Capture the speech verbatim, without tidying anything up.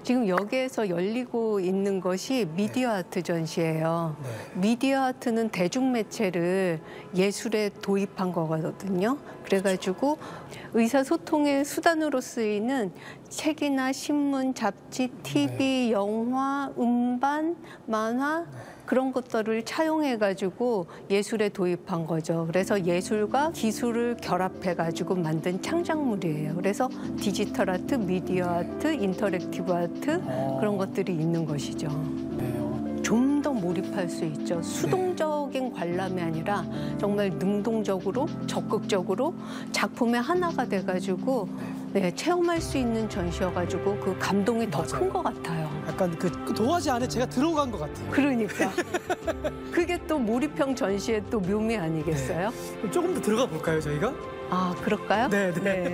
지금 여기에서 열리고 있는 것이 미디어 아트 전시예요. 네. 미디어 아트는 대중매체를 예술에 도입한 거거든요. 그래가지고 의사소통의 수단으로 쓰이는 책이나 신문, 잡지, 티비, 영화, 음반, 만화 그런 것들을 차용해가지고 예술에 도입한 거죠. 그래서 예술과 기술을 결합해가지고 만든 창작물이에요. 그래서 디지털 아트, 미디어 아트, 인터랙티브 아트 그런 것들이 있는 것이죠. 좀 더 몰입할 수 있죠. 수동적인 관람이 아니라 정말 능동적으로 적극적으로 작품의 하나가 돼가지고 네, 체험할 수 있는 전시여가지고 그 감동이 더 큰 것 같아요. 약간 그, 그 도화지 안에 제가 들어간 것 같아요. 그러니까 그게 또 몰입형 전시의 또 묘미 아니겠어요? 네. 그럼 조금 더 들어가 볼까요, 저희가? 아, 그럴까요? 네, 네. 네.